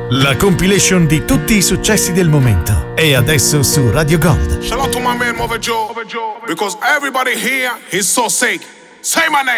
La compilation di tutti i successi del momento è adesso su Radio Gold. Shout out to my man Mother Joe, because everybody here is so sick. Say my name.